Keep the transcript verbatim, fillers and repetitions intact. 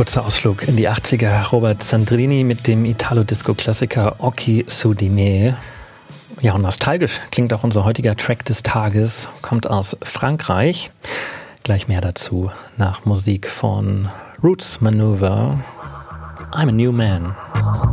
Kurzer Ausflug in die achtziger. Robert Sandrini mit dem Italo-Disco-Klassiker Occhi su di me. Ja, und nostalgisch klingt auch unser heutiger Track des Tages. Kommt aus Frankreich. Gleich mehr dazu nach Musik von Roots Maneuver. I'm a New Man.